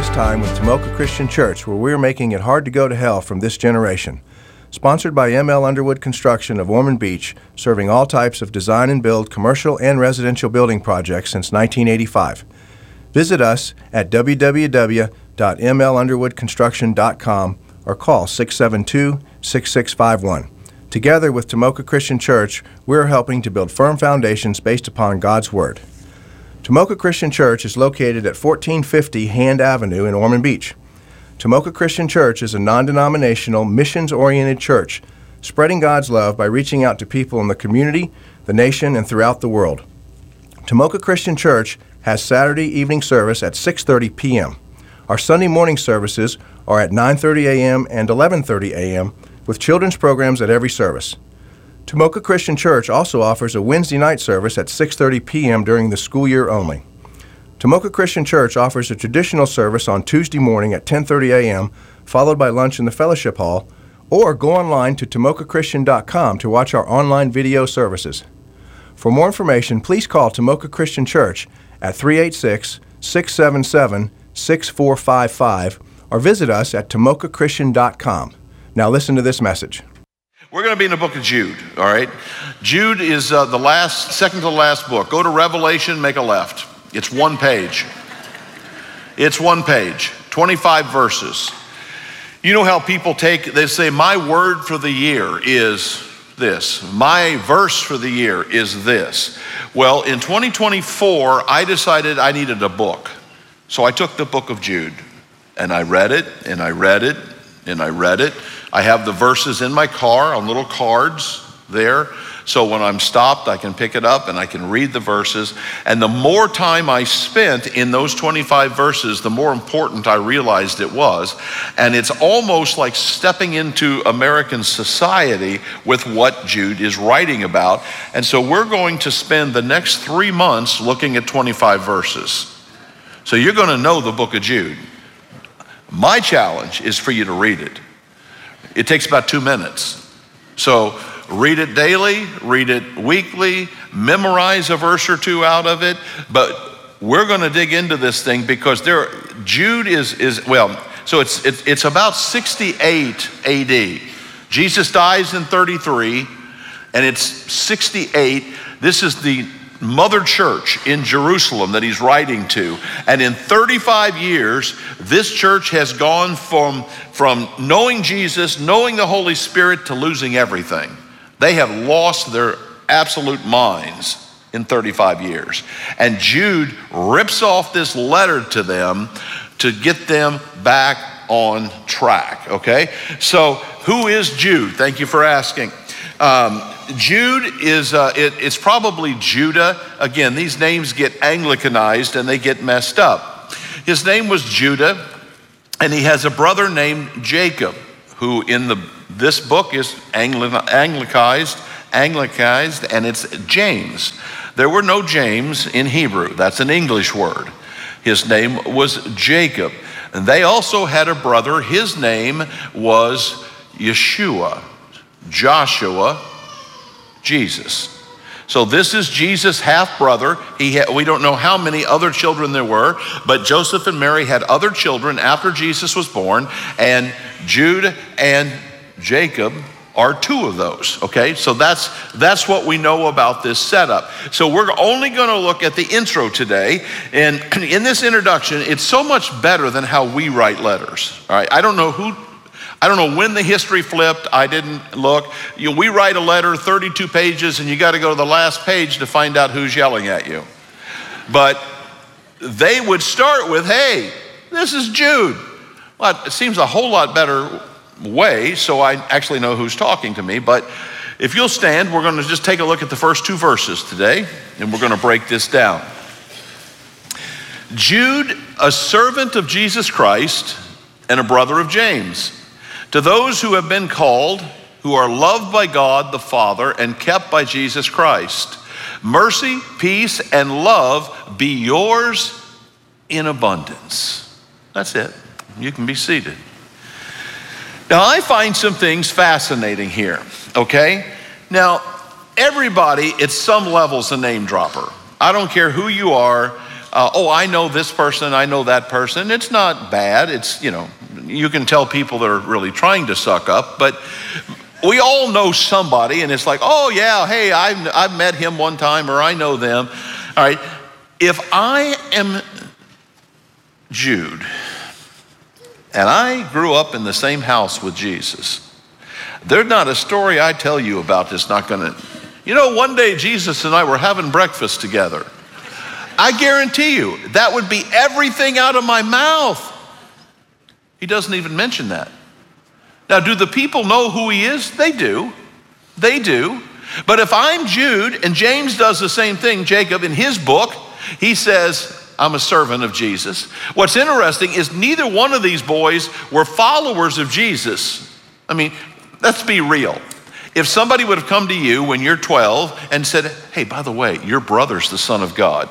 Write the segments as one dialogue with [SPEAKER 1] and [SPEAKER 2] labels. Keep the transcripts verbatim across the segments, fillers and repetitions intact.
[SPEAKER 1] Time with Tomoka Christian Church, where we're making it hard to go to hell from this generation. Sponsored by M L Underwood Construction of Ormond Beach, serving all types of design and build commercial and residential building projects since nineteen eighty-five. Visit us at w w w dot m l underwood construction dot com or call six seven two, six six five one. Together with Tomoka Christian Church, we're helping to build firm foundations based upon God's Word. Tomoka Christian Church is located at fourteen fifty Hand Avenue in Ormond Beach. Tomoka Christian Church is a non-denominational, missions-oriented church, spreading God's love by reaching out to people in the community, the nation, and throughout the world. Tomoka Christian Church has Saturday evening service at six thirty p m Our Sunday morning services are at nine thirty a m and eleven thirty a m, with children's programs at every service. Tomoka Christian Church also offers a Wednesday night service at six thirty p m during the school year only. Tomoka Christian Church offers a traditional service on Tuesday morning at ten thirty a m, followed by lunch in the fellowship hall, or go online to tomoka christian dot com to watch our online video services. For more information, please call Tomoka Christian Church at three eight six, six seven seven, six four five five or visit us at tomoka christian dot com. Now listen to this message.
[SPEAKER 2] We're going to be in the book of Jude, all right? Jude is uh, the last, second to the last book. Go to Revelation, make a left. It's one page. It's one page, twenty-five verses. You know how people take, they say, my word for the year is this. My verse for the year is this. Well, in twenty twenty-four, I decided I needed a book. So I took the book of Jude, and I read it, and I read it, and I read it. I have the verses in my car on little cards there. So when I'm stopped, I can pick it up and I can read the verses. And the more time I spent in those twenty-five verses, the more important I realized it was. And it's almost like stepping into American society with what Jude is writing about. And so we're going to spend the next three months looking at twenty-five verses. So you're going to know the book of Jude. My challenge is for you to read it. It takes about two minutes. So read it daily, read it weekly, memorize a verse or two out of it. But we're going to dig into this thing because there, Jude is, is well, so it's, it's, it's about sixty-eight A D. Jesus dies in thirty-three, and it's sixty-eight. This is the mother church in Jerusalem that he's writing to. And in thirty-five years, this church has gone from, from knowing Jesus, knowing the Holy Spirit, to losing everything. They have lost their absolute minds in thirty-five years. And Jude rips off this letter to them to get them back on track, okay? So who is Jude? Thank you for asking. Um, Jude is, uh, it, it's probably Judah. Again, these names get Anglicanized and they get messed up. His name was Judah, and he has a brother named Jacob, who in the this book is Angli- Anglicized, Anglicized, and it's James. There were no James in Hebrew. That's an English word. His name was Jacob. And they also had a brother. His name was Yeshua, Joshua, Jesus. So this is Jesus' half-brother. He had, we don't know how many other children there were, but Joseph and Mary had other children after Jesus was born, and Jude and Jacob are two of those, okay? So that's that's what we know about this setup. So we're only going to look at the intro today, and in this introduction, it's so much better than how we write letters, all right? I don't know who I don't know when the history flipped. I didn't look. You know, we write a letter, thirty-two pages, and you got to go to the last page to find out who's yelling at you. But they would start with, hey, this is Jude. Well, it seems a whole lot better way, so I actually know who's talking to me. But if you'll stand, we're going to just take a look at the first two verses today, and we're going to break this down. Jude, a servant of Jesus Christ and a brother of James, to those who have been called, who are loved by God the Father and kept by Jesus Christ, mercy, peace, and love be yours in abundance. That's it. You can be seated. Now, I find some things fascinating here, okay? Now, everybody at some level is a name dropper. I don't care who you are, uh, oh, I know this person, I know that person. It's not bad. It's, you know, you can tell people that are really trying to suck up, but we all know somebody, and it's like, oh yeah, hey, I've, I've met him one time, or I know them. All right, if I am Jude, and I grew up in the same house with Jesus, there's not a story I tell you about that's not gonna, you know, one day Jesus and I were having breakfast together. I guarantee you, that would be everything out of my mouth. He doesn't even mention that. Now, do the people know who he is? They do. They do. But if I'm Jude, and James does the same thing, Jacob, in his book, he says, I'm a servant of Jesus. What's interesting is neither one of these boys were followers of Jesus. I mean, let's be real. If somebody would have come to you when you're twelve and said, hey, by the way, your brother's the Son of God,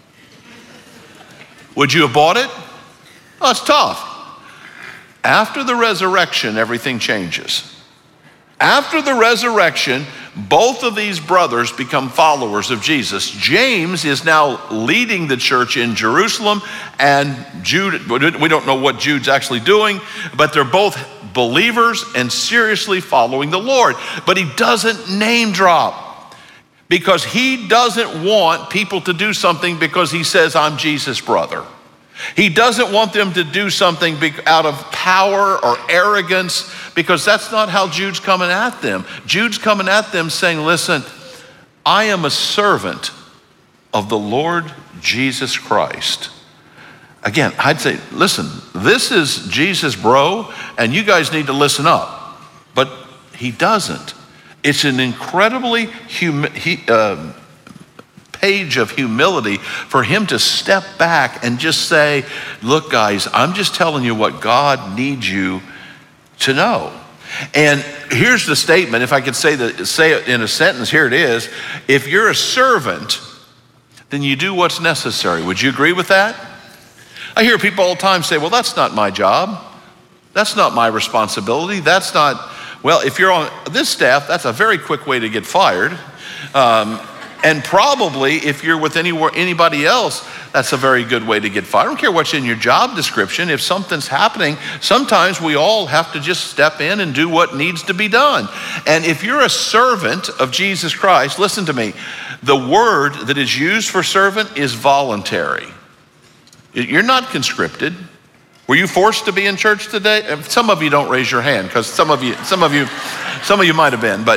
[SPEAKER 2] would you have bought it? Oh, it's tough. After the resurrection, everything changes. After the resurrection, both of these brothers become followers of Jesus. James is now leading the church in Jerusalem, and Jude, we don't know what Jude's actually doing, but they're both believers and seriously following the Lord. But he doesn't name drop because he doesn't want people to do something because he says, I'm Jesus' brother. He doesn't want them to do something out of power or arrogance, because that's not how Jude's coming at them. Jude's coming at them saying, listen, I am a servant of the Lord Jesus Christ. Again, I'd say, listen, this is Jesus, bro, and you guys need to listen up. But he doesn't. It's an incredibly hum- he, uh, page of humility for him to step back and just say, look, guys, I'm just telling you what God needs you to know. And here's the statement, if I could say that, say it in a sentence, here it is. If you're a servant, then you do what's necessary. Would you agree with that? I hear people all the time say, well, that's not my job. That's not my responsibility. That's not, well, if you're on this staff, that's a very quick way to get fired. Um, And probably if you're with anywhere, anybody else, that's a very good way to get fired. I don't care what's in your job description. If something's happening, sometimes we all have to just step in and do what needs to be done. And if you're a servant of Jesus Christ, listen to me, the word that is used for servant is voluntary. You're not conscripted. Were you forced to be in church today? Some of you don't raise your hand, because some of you, some of you, some of you might have been, but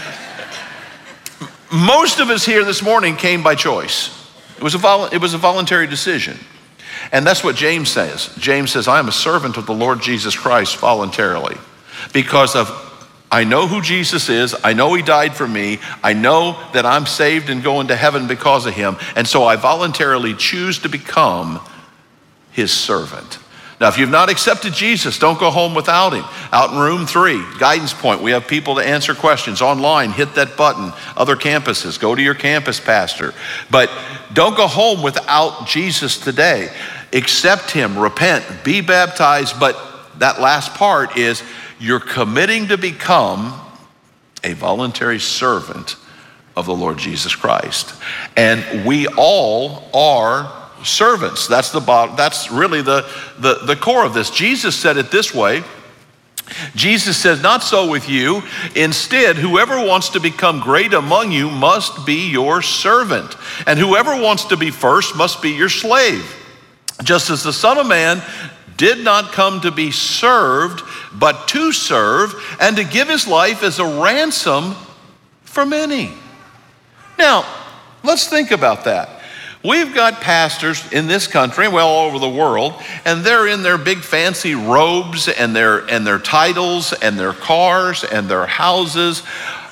[SPEAKER 2] most of us here this morning came by choice. It was a vol- it was a voluntary decision. And that's what James says. James says, I am a servant of the Lord Jesus Christ voluntarily, because of, I know who Jesus is. I know he died for me. I know that I'm saved and going to heaven because of him. And so I voluntarily choose to become his servant. Now, if you've not accepted Jesus, don't go home without him. Out in room three, Guidance Point, we have people to answer questions online. Hit that button. Other campuses, go to your campus pastor. But don't go home without Jesus today. Accept him, repent, be baptized. But that last part is you're committing to become a voluntary servant of the Lord Jesus Christ. And we all are servants. That's the bottom, that's really the, the, the core of this. Jesus said it this way. Jesus says, not so with you. Instead, whoever wants to become great among you must be your servant. And whoever wants to be first must be your slave. Just as the Son of Man did not come to be served, but to serve, and to give his life as a ransom for many. Now, let's think about that. We've got pastors in this country, well, all over the world, and they're in their big fancy robes and their and their titles and their cars and their houses.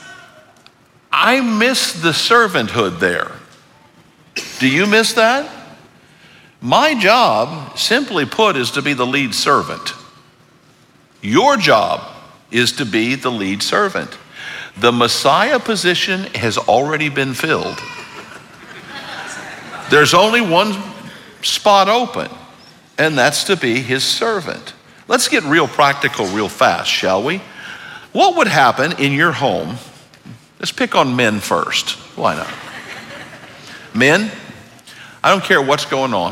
[SPEAKER 2] I miss the servanthood there. Do you miss that? My job, simply put, is to be the lead servant. Your job is to be the lead servant. The Messiah position has already been filled. There's only one spot open, and that's to be his servant. Let's get real practical real fast, shall we? What would happen in your home? Let's pick on men first. Why not? Men, I don't care what's going on.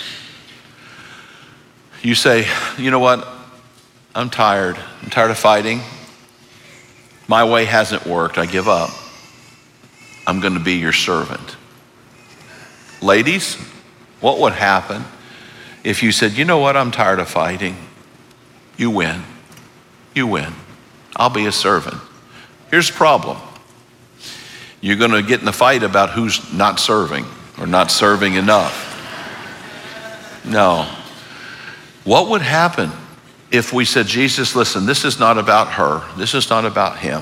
[SPEAKER 2] You say, you know what? I'm tired. I'm tired of fighting. My way hasn't worked. I give up. I'm going to be your servant. Ladies, what would happen if you said, you know what? I'm tired of fighting. You win. You win. I'll be a servant. Here's the problem. You're going to get in a fight about who's not serving or not serving enough. No. What would happen if we said, Jesus, listen, this is not about her. This is not about him.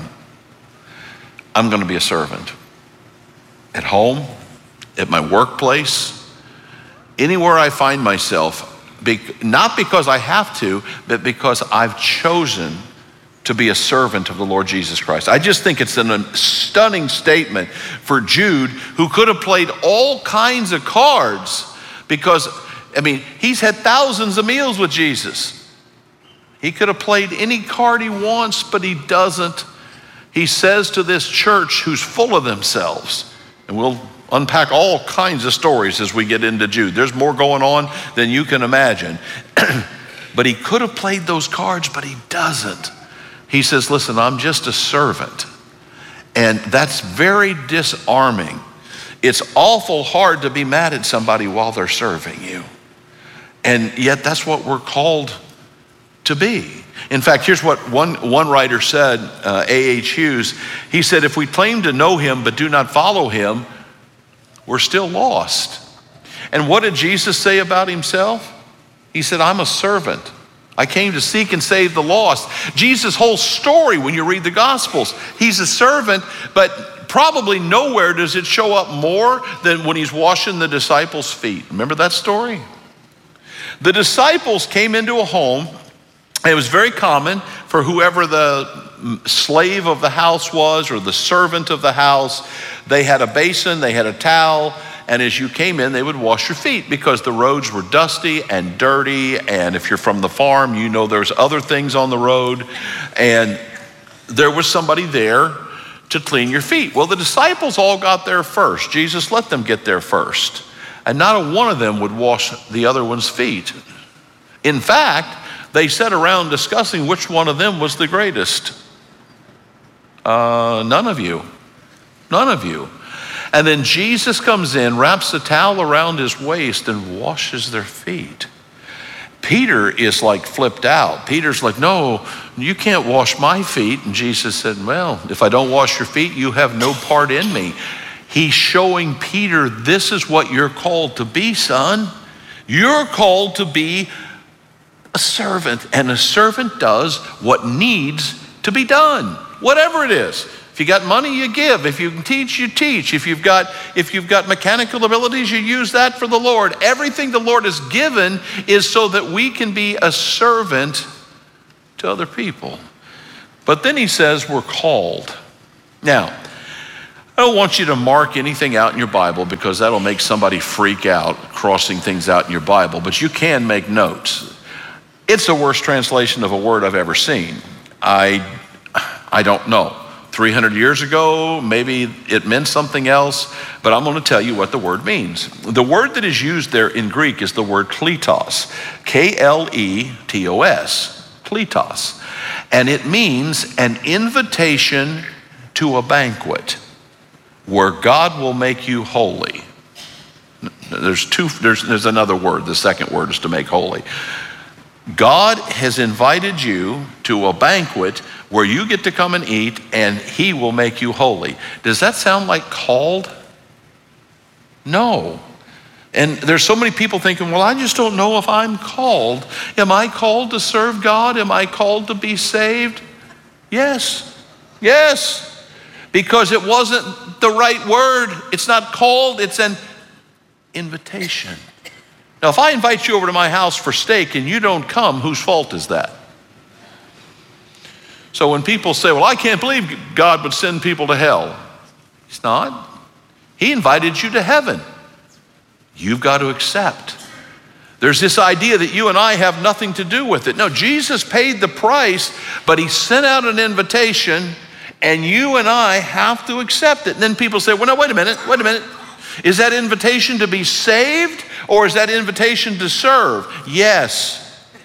[SPEAKER 2] I'm going to be a servant. At home, at my workplace, anywhere I find myself, not because I have to, but because I've chosen to be a servant of the Lord Jesus Christ. I just think it's a stunning statement for Jude, who could have played all kinds of cards because, I mean, he's had thousands of meals with Jesus. He could have played any card he wants, but he doesn't. He says to this church who's full of themselves, and we'll unpack all kinds of stories as we get into Jude. There's more going on than you can imagine. But he could have played those cards, but he doesn't. He says, listen, I'm just a servant. And that's very disarming. It's awful hard to be mad at somebody while they're serving you. And yet that's what we're called to be. In fact, here's what one, one writer said, uh, A H Hughes. He said, if we claim to know him but do not follow him, we're still lost. And what did Jesus say about himself? He said, I'm a servant. I came to seek and save the lost. Jesus' whole story, when you read the Gospels, he's a servant, but probably nowhere does it show up more than when he's washing the disciples' feet. Remember that story? The disciples came into a home. It was very common for whoever the slave of the house was or the servant of the house. They had a basin, they had a towel, and as you came in, they would wash your feet because the roads were dusty and dirty. And if you're from the farm, you know there's other things on the road. And there was somebody there to clean your feet. Well, the disciples all got there first. Jesus let them get there first. And not a one of them would wash the other one's feet. In fact, they sat around discussing which one of them was the greatest. Uh, none of you. None of you. And then Jesus comes in, wraps the towel around his waist and washes their feet. Peter is like flipped out. Peter's like, no, you can't wash my feet. And Jesus said, well, if I don't wash your feet, you have no part in me. He's showing Peter, this is what you're called to be, son. You're called to be a servant, and a servant does what needs to be done, whatever it is. If you got money, you give. If you can teach, you teach. If you've got if you've got mechanical abilities, you use that for the Lord. Everything the Lord has given is so that we can be a servant to other people. But then he says we're called. Now, I don't want you to mark anything out in your Bible because that'll make somebody freak out, crossing things out in your Bible, but you can make notes. It's the worst translation of a word I've ever seen. I, I don't know. three hundred years ago, maybe it meant something else, but I'm going to tell you what the word means. The word that is used there in Greek is the word kletos, K L E T O S, kletos. And it means an invitation to a banquet where God will make you holy. There's two, there's, there's another word. The second word is to make holy. God has invited you to a banquet where you get to come and eat, and he will make you holy. Does that sound like called? No. And there's so many people thinking, well, I just don't know if I'm called. Am I called to serve God? Am I called to be saved? Yes. Yes. Because it wasn't the right word. It's not called, it's an invitation. Now, if I invite you over to my house for steak and you don't come, whose fault is that? So when people say, well, I can't believe God would send people to hell. He's not. He invited you to heaven. You've got to accept. There's this idea that you and I have nothing to do with it. No, Jesus paid the price, but he sent out an invitation, and you and I have to accept it. And then people say, well, no, wait a minute, wait a minute. Is that invitation to be saved, or is that invitation to serve? Yes.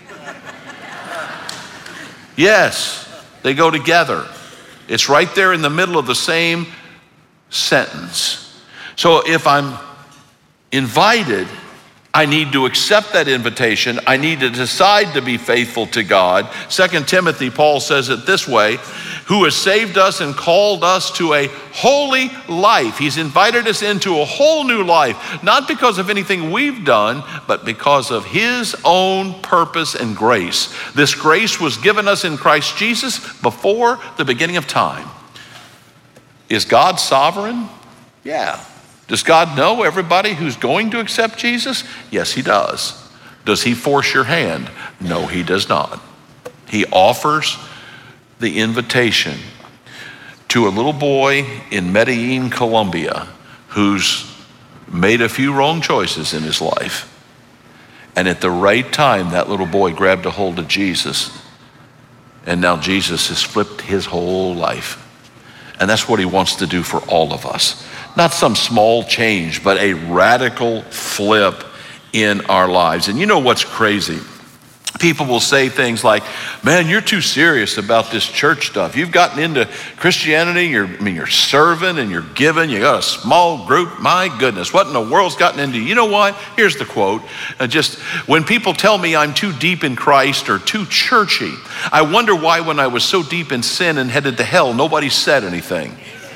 [SPEAKER 2] Yes, they go together. It's right there in the middle of the same sentence. So if I'm invited, I need to accept that invitation. I need to decide to be faithful to God. Second Timothy, Paul says it this way, who has saved us and called us to a holy life. He's invited us into a whole new life, not because of anything we've done, but because of his own purpose and grace. This grace was given us in Christ Jesus before the beginning of time. Is God sovereign? Yeah. Does God know everybody who's going to accept Jesus? Yes, he does. Does he force your hand? No, he does not. He offers the invitation to a little boy in Medellin, Colombia, who's made a few wrong choices in his life. And at the right time, that little boy grabbed a hold of Jesus. And now Jesus has flipped his whole life. And that's what he wants to do for all of us. Not some small change, but a radical flip in our lives. And you know what's crazy? People will say things like, man, you're too serious about this church stuff. You've gotten into Christianity, you're, I mean, you're serving and you're giving, you got a small group. My goodness, what in the world's gotten into you? You know what? Here's the quote. Uh, just when people tell me I'm too deep in Christ or too churchy, I wonder why when I was so deep in sin and headed to hell, nobody said anything.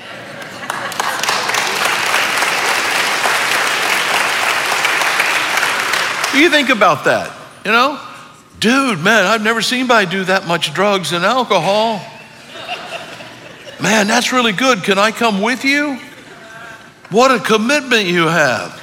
[SPEAKER 2] You think about that, you know? Dude, man, I've never seen anybody do that much drugs and alcohol. Man, that's really good. Can I come with you? What a commitment you have.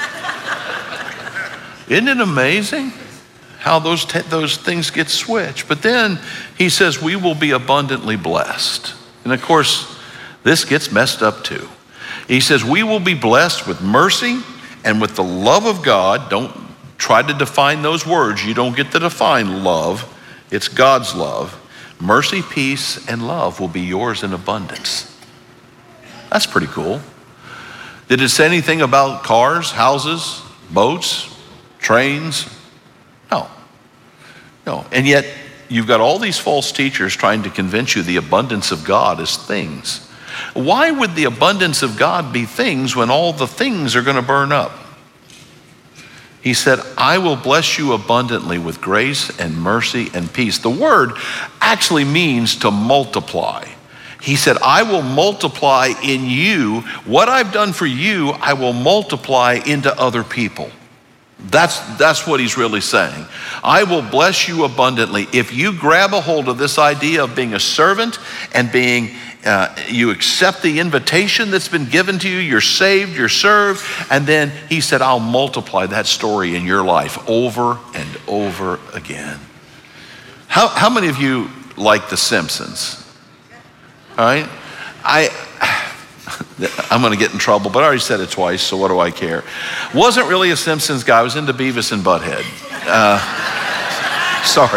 [SPEAKER 2] Isn't it amazing how those, t- those things get switched? But then he says, we will be abundantly blessed. And of course, this gets messed up too. He says, we will be blessed with mercy and with the love of God. Don't try to define those words. You don't get to define love. It's God's love. Mercy, peace, and love will be yours in abundance. That's pretty cool. Did it say anything about cars, houses, boats, trains? No. No. And yet, you've got all these false teachers trying to convince you the abundance of God is things. Why would the abundance of God be things when all the things are going to burn up? He said, I will bless you abundantly with grace and mercy and peace. The word actually means to multiply. He said, I will multiply in you. What I've done for you, I will multiply into other people. That's, that's what he's really saying. I will bless you abundantly. If you grab a hold of this idea of being a servant and being Uh, you accept the invitation that's been given to you, you're saved, you're served, and then he said, I'll multiply that story in your life over and over again. How, how many of you like The Simpsons? All right? I, I'm gonna get in trouble, but I already said it twice, so what do I care? Wasn't really a Simpsons guy, I was into Beavis and Butthead. Uh, sorry.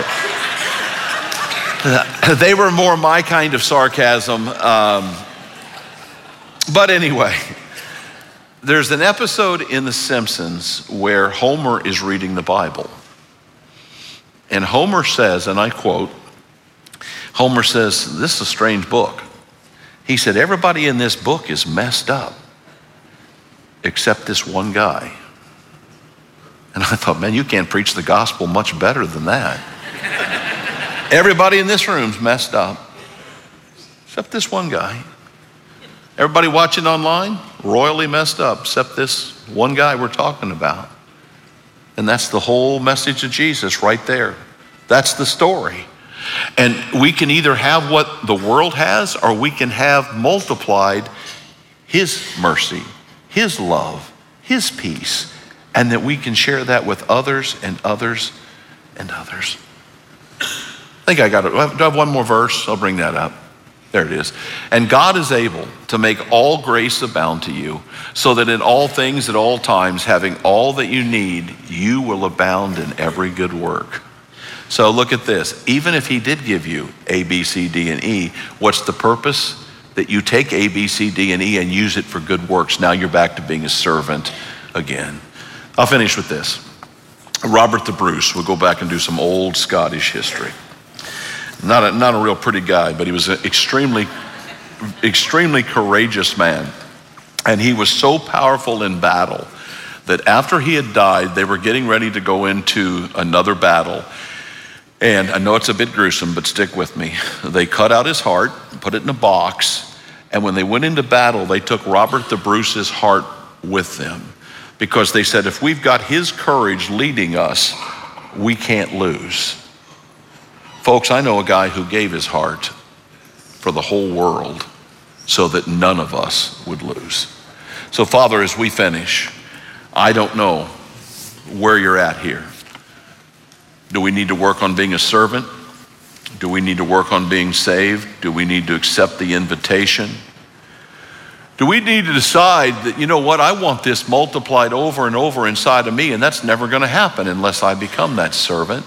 [SPEAKER 2] They were more my kind of sarcasm. Um, but anyway, there's an episode in The Simpsons where Homer is reading the Bible. And Homer says, and I quote, Homer says, this is a strange book. He said, everybody in this book is messed up except this one guy. And I thought, man, you can't preach the gospel much better than that. Everybody in this room's messed up, except this one guy. Everybody watching online, royally messed up, except this one guy we're talking about. And that's the whole message of Jesus right there. That's the story. And we can either have what the world has, or we can have multiplied his mercy, his love, his peace, and that we can share that with others and others and others. I think I got it. Do I have one more verse? I'll bring that up. There it is. And God is able to make all grace abound to you, so that in all things at all times, having all that you need, you will abound in every good work. So look at this. Even if he did give you A, B, C, D, and E, what's the purpose? that you take A, B, C, D, and E and use it for good works. Now you're back to being a servant again. I'll finish with this. Robert the Bruce, we'll go back and do some old Scottish history. Not a, not a real pretty guy, but he was an extremely, extremely courageous man. And he was so powerful in battle that after he had died, they were getting ready to go into another battle. And I know it's a bit gruesome, but stick with me. They cut out his heart, put it in a box, and when they went into battle, they took Robert the Bruce's heart with them, because they said, if we've got his courage leading us, we can't lose. Folks, I know a guy who gave his heart for the whole world so that none of us would lose. So Father, as we finish, I don't know where you're at here. Do we need to work on being a servant? Do we need to work on being saved? Do we need to accept the invitation? Do we need to decide that, you know what, I want this multiplied over and over inside of me, and that's never going to happen unless I become that servant?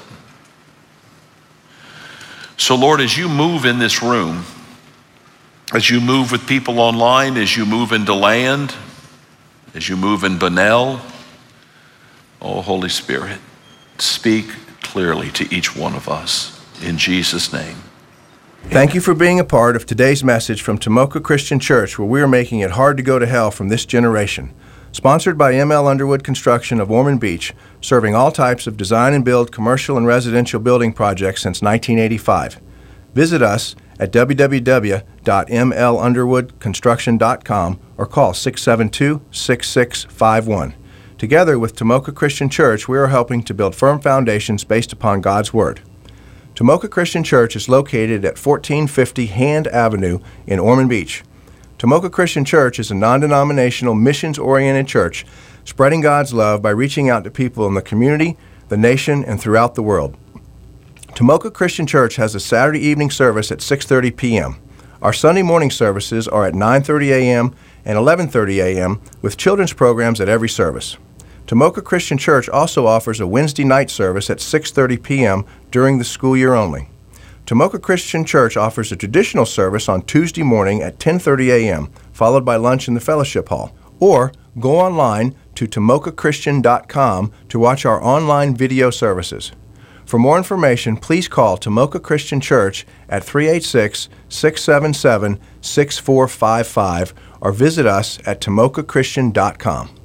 [SPEAKER 2] So Lord, as you move in this room, as you move with people online, as you move into land, as you move in Bunnell, oh, Holy Spirit, speak clearly to each one of us. In Jesus' name.
[SPEAKER 1] Thank you for being a part of today's message from Tomoka Christian Church, where we are making it hard to go to hell from this generation. Sponsored by M L Underwood Construction of Ormond Beach, serving all types of design and build commercial and residential building projects since nineteen eighty-five. Visit us at w w w dot m l underwood construction dot com or call six seven two, six six five one. Together with Tomoka Christian Church, we are helping to build firm foundations based upon God's Word. Tomoka Christian Church is located at fourteen fifty Hand Avenue in Ormond Beach. Tomoka Christian Church is a non-denominational, missions-oriented church spreading God's love by reaching out to people in the community, the nation, and throughout the world. Tomoka Christian Church has a Saturday evening service at six thirty p m Our Sunday morning services are at nine thirty a m and eleven thirty a m with children's programs at every service. Tomoka Christian Church also offers a Wednesday night service at six thirty p m during the school year only. Tomoka Christian Church offers a traditional service on Tuesday morning at ten thirty a m, followed by lunch in the fellowship hall. Or go online to tomoka christian dot com to watch our online video services. For more information, please call Tomoka Christian Church at three eight six, six seven seven, six four five five or visit us at tomoka christian dot com.